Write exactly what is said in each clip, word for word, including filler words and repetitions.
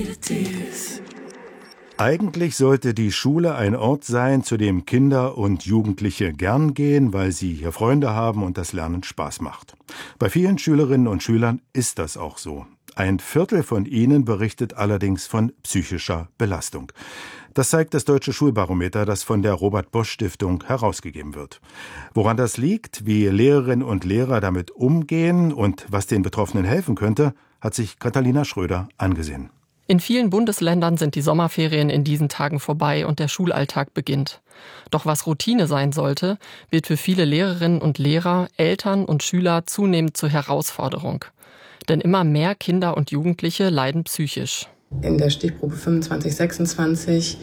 Eigentlich sollte die Schule ein Ort sein, zu dem Kinder und Jugendliche gern gehen, weil sie hier Freunde haben und das Lernen Spaß macht. Bei vielen Schülerinnen und Schülern ist das auch so. Ein Viertel von ihnen berichtet allerdings von psychischer Belastung. Das zeigt das Deutsche Schulbarometer, das von der Robert-Bosch-Stiftung herausgegeben wird. Woran das liegt, wie Lehrerinnen und Lehrer damit umgehen und was den Betroffenen helfen könnte, hat sich Katharina Schröder angesehen. In vielen Bundesländern sind die Sommerferien in diesen Tagen vorbei und der Schulalltag beginnt. Doch was Routine sein sollte, wird für viele Lehrerinnen und Lehrer, Eltern und Schüler zunehmend zur Herausforderung. Denn immer mehr Kinder und Jugendliche leiden psychisch. In der Stichprobe fünfundzwanzig sechsundzwanzig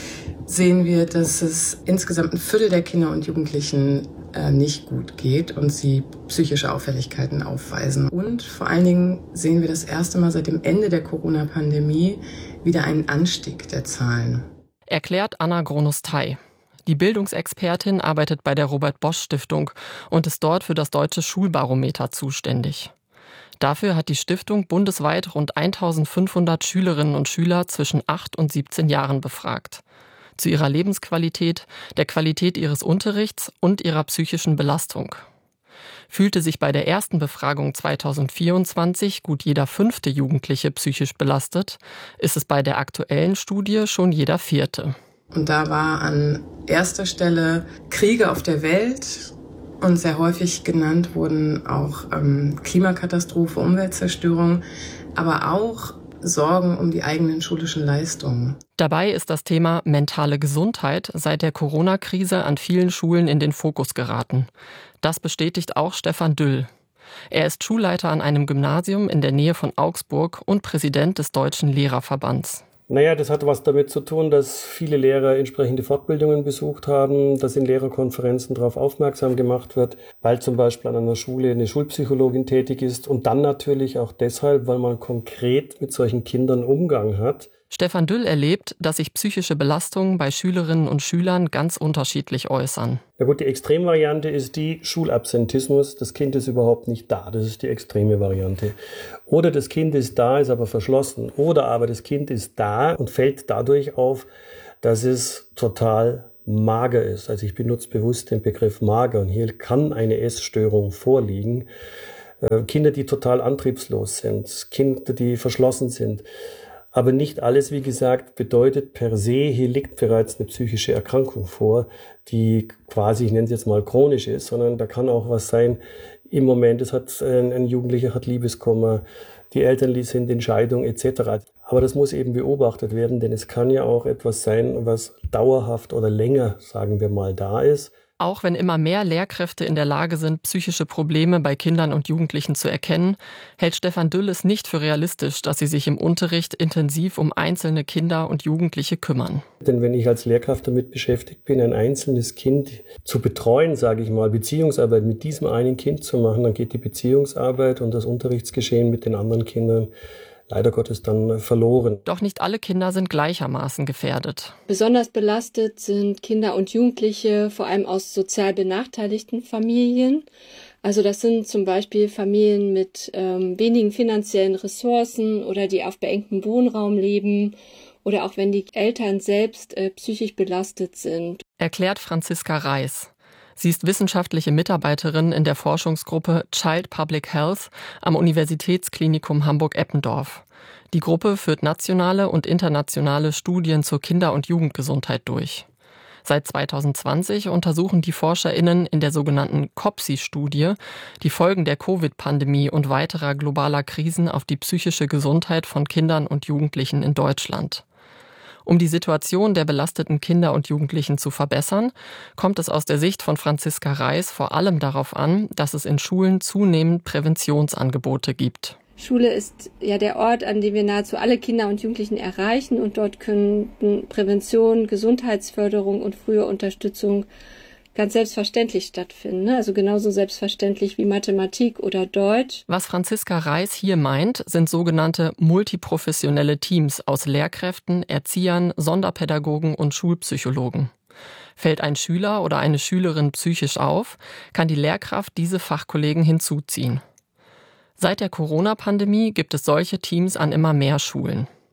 sehen wir, dass es insgesamt ein Viertel der Kinder und Jugendlichen äh, nicht gut geht und sie psychische Auffälligkeiten aufweisen. Und vor allen Dingen sehen wir das erste Mal seit dem Ende der Corona-Pandemie wieder einen Anstieg der Zahlen. Erklärt Anna Gronostay. Die Bildungsexpertin arbeitet bei der Robert-Bosch-Stiftung und ist dort für das Deutsche Schulbarometer zuständig. Dafür hat die Stiftung bundesweit rund eintausendfünfhundert Schülerinnen und Schüler zwischen acht und siebzehn Jahren befragt. Zu ihrer Lebensqualität, der Qualität ihres Unterrichts und ihrer psychischen Belastung. Fühlte sich bei der ersten Befragung zweitausendvierundzwanzig gut jeder fünfte Jugendliche psychisch belastet, ist es bei der aktuellen Studie schon jeder vierte. Und da war an erster Stelle Kriege auf der Welt. Und sehr häufig genannt wurden auch ähm, Klimakatastrophe, Umweltzerstörung, aber auch Sorgen um die eigenen schulischen Leistungen. Dabei ist das Thema mentale Gesundheit seit der Corona-Krise an vielen Schulen in den Fokus geraten. Das bestätigt auch Stefan Düll. Er ist Schulleiter an einem Gymnasium in der Nähe von Augsburg und Präsident des Deutschen Lehrerverbands. Naja, das hat was damit zu tun, dass viele Lehrer entsprechende Fortbildungen besucht haben, dass in Lehrerkonferenzen darauf aufmerksam gemacht wird, weil zum Beispiel an einer Schule eine Schulpsychologin tätig ist und dann natürlich auch deshalb, weil man konkret mit solchen Kindern Umgang hat. Stefan Düll erlebt, dass sich psychische Belastungen bei Schülerinnen und Schülern ganz unterschiedlich äußern. Ja gut, die Extremvariante ist die Schulabsentismus. Das Kind ist überhaupt nicht da. Das ist die extreme Variante. Oder das Kind ist da, ist aber verschlossen. Oder aber das Kind ist da und fällt dadurch auf, dass es total mager ist. Also ich benutze bewusst den Begriff mager und hier kann eine Essstörung vorliegen. Kinder, die total antriebslos sind, Kinder, die verschlossen sind. Aber nicht alles, wie gesagt, bedeutet per se, hier liegt bereits eine psychische Erkrankung vor, die quasi, ich nenne es jetzt mal chronisch ist, sondern da kann auch was sein, im Moment, es hat ein, ein Jugendlicher hat Liebeskummer, die Eltern sind in Scheidung et cetera. Aber das muss eben beobachtet werden, denn es kann ja auch etwas sein, was dauerhaft oder länger, sagen wir mal, da ist. Auch wenn immer mehr Lehrkräfte in der Lage sind, psychische Probleme bei Kindern und Jugendlichen zu erkennen, hält Stefan Düll es nicht für realistisch, dass sie sich im Unterricht intensiv um einzelne Kinder und Jugendliche kümmern. Denn wenn ich als Lehrkraft damit beschäftigt bin, ein einzelnes Kind zu betreuen, sage ich mal, Beziehungsarbeit mit diesem einen Kind zu machen, dann geht die Beziehungsarbeit und das Unterrichtsgeschehen mit den anderen Kindern leider Gottes dann verloren. Doch nicht alle Kinder sind gleichermaßen gefährdet. Besonders belastet sind Kinder und Jugendliche, vor allem aus sozial benachteiligten Familien. Also das sind zum Beispiel Familien mit ähm, wenigen finanziellen Ressourcen oder die auf beengtem Wohnraum leben oder auch wenn die Eltern selbst äh, psychisch belastet sind. Erklärt Franziska Reis. Sie ist wissenschaftliche Mitarbeiterin in der Forschungsgruppe Child Public Health am Universitätsklinikum Hamburg-Eppendorf. Die Gruppe führt nationale und internationale Studien zur Kinder- und Jugendgesundheit durch. Seit zweitausendzwanzig untersuchen die ForscherInnen in der sogenannten C O P S I-Studie die Folgen der Covid-Pandemie und weiterer globaler Krisen auf die psychische Gesundheit von Kindern und Jugendlichen in Deutschland. Um die Situation der belasteten Kinder und Jugendlichen zu verbessern, kommt es aus der Sicht von Franziska Reis vor allem darauf an, dass es in Schulen zunehmend Präventionsangebote gibt. Schule ist ja der Ort, an dem wir nahezu alle Kinder und Jugendlichen erreichen und dort können Prävention, Gesundheitsförderung und frühe Unterstützung ganz selbstverständlich stattfinden. Also genauso selbstverständlich wie Mathematik oder Deutsch. Was Franziska Reis hier meint, sind sogenannte multiprofessionelle Teams aus Lehrkräften, Erziehern, Sonderpädagogen und Schulpsychologen. Fällt ein Schüler oder eine Schülerin psychisch auf, kann die Lehrkraft diese Fachkollegen hinzuziehen. Seit der Corona-Pandemie gibt es solche Teams an immer mehr Schulen.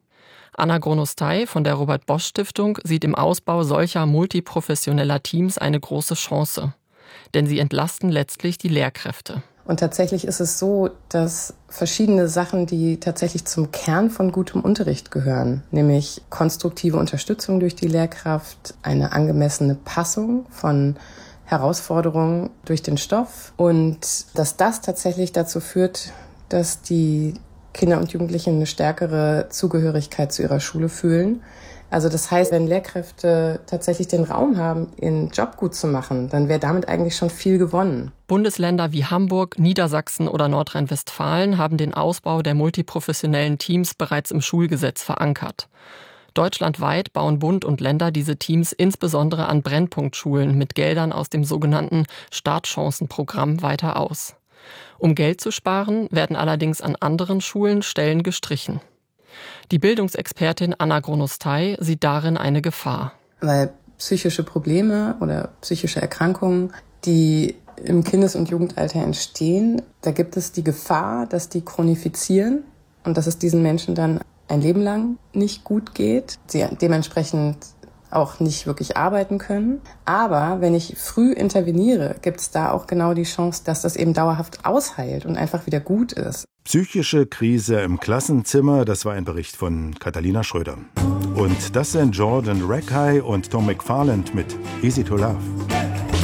Anna Gronostai von der Robert-Bosch-Stiftung sieht im Ausbau solcher multiprofessioneller Teams eine große Chance. Denn sie entlasten letztlich die Lehrkräfte. Und tatsächlich ist es so, dass verschiedene Sachen, die tatsächlich zum Kern von gutem Unterricht gehören, nämlich konstruktive Unterstützung durch die Lehrkraft, eine angemessene Passung von Herausforderungen durch den Stoff und dass das tatsächlich dazu führt, dass die Kinder und Jugendlichen eine stärkere Zugehörigkeit zu ihrer Schule fühlen. Also das heißt, wenn Lehrkräfte tatsächlich den Raum haben, ihren Job gut zu machen, dann wäre damit eigentlich schon viel gewonnen. Bundesländer wie Hamburg, Niedersachsen oder Nordrhein-Westfalen haben den Ausbau der multiprofessionellen Teams bereits im Schulgesetz verankert. Deutschlandweit bauen Bund und Länder diese Teams insbesondere an Brennpunktschulen mit Geldern aus dem sogenannten Startchancenprogramm weiter aus. Um Geld zu sparen, werden allerdings an anderen Schulen Stellen gestrichen. Die Bildungsexpertin Anna Gronostai sieht darin eine Gefahr. Weil psychische Probleme oder psychische Erkrankungen, die im Kindes- und Jugendalter entstehen, da gibt es die Gefahr, dass die chronifizieren und dass es diesen Menschen dann ein Leben lang nicht gut geht, sie dementsprechend auch nicht wirklich arbeiten können. Aber wenn ich früh interveniere, gibt es da auch genau die Chance, dass das eben dauerhaft ausheilt und einfach wieder gut ist. Psychische Krise im Klassenzimmer, das war ein Bericht von Katharina Schröder. Und das sind Jordan Rakei und Tom McFarland mit Easy to Love.